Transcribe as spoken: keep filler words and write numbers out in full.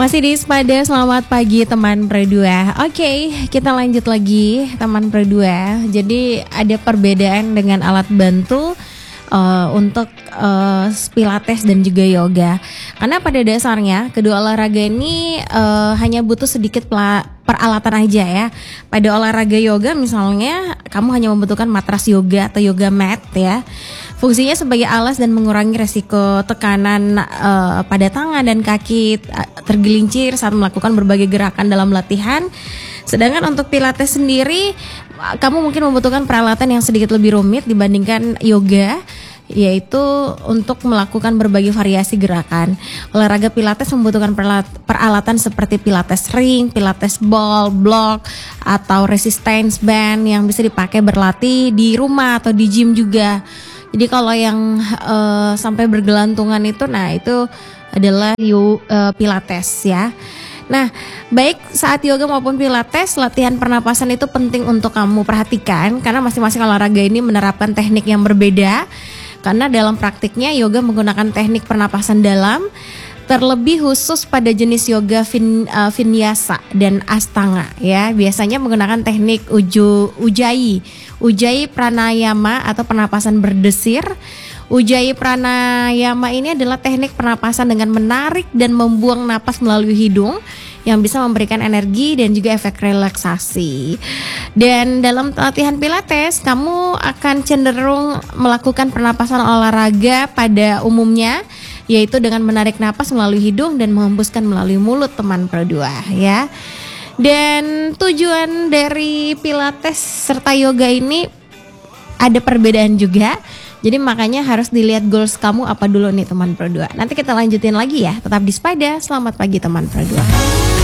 Masih di Spada, selamat pagi teman Perdua. Oke, kita lanjut lagi teman Perdua. Jadi ada perbedaan dengan alat bantu uh, untuk uh, pilates dan juga yoga. Karena pada dasarnya kedua olahraga ini uh, hanya butuh sedikit pela- peralatan aja ya. Pada olahraga yoga misalnya kamu hanya membutuhkan matras yoga atau yoga mat ya. Fungsinya sebagai alas dan mengurangi resiko tekanan uh, pada tangan dan kaki uh, tergelincir saat melakukan berbagai gerakan dalam latihan. Sedangkan untuk pilates sendiri, uh, kamu mungkin membutuhkan peralatan yang sedikit lebih rumit dibandingkan yoga, yaitu untuk melakukan berbagai variasi gerakan. Olahraga pilates membutuhkan peralatan seperti pilates ring, pilates ball, block, atau resistance band yang bisa dipakai berlatih di rumah atau di gym juga. Jadi kalau yang uh, sampai bergelantungan itu, nah itu adalah yu, uh, pilates ya. Nah, baik saat yoga maupun pilates, latihan pernapasan itu penting untuk kamu perhatikan karena masing-masing olahraga ini menerapkan teknik yang berbeda. Karena dalam praktiknya yoga menggunakan teknik pernapasan dalam, terlebih khusus pada jenis yoga vin, uh, vinyasa dan astanga ya. Biasanya menggunakan teknik uju, ujjayi, ujjayi pranayama atau pernapasan berdesir. Ujjayi pranayama ini adalah teknik pernapasan dengan menarik dan membuang napas melalui hidung yang bisa memberikan energi dan juga efek relaksasi. Dan dalam latihan pilates, kamu akan cenderung melakukan pernapasan olahraga pada umumnya, yaitu dengan menarik napas melalui hidung dan menghembuskan melalui mulut teman Perdua ya. Dan tujuan dari pilates serta yoga ini ada perbedaan juga. Jadi makanya harus dilihat goals kamu apa dulu nih teman Perdua. Nanti kita lanjutin lagi ya. Tetap di Spada. Selamat pagi teman Perdua.